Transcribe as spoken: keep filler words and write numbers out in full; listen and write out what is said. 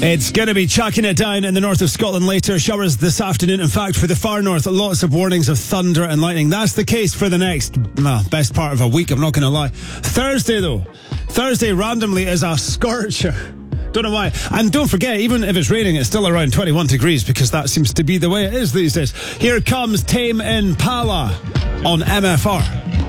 It's going to be chucking it down in the north of Scotland later. Showers this afternoon. In fact, for the far north, lots of warnings of thunder and lightning. That's the case for the next, well, best part of a week, I'm not going to lie. Thursday, though. Thursday, randomly, is a scorcher. Don't know why. And don't forget, even if it's raining, it's still around twenty-one degrees, because that seems to be the way it is these days. Here comes Tame Impala on M F R.